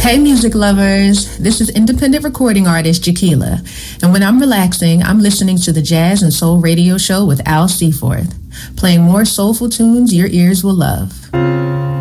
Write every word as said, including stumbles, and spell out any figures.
Hey music lovers, this is independent recording artist Jaquila, and when I'm relaxing, I'm listening to the Jazz and Soul Radio Show with Al Seaforth, playing more soulful tunes your ears will love.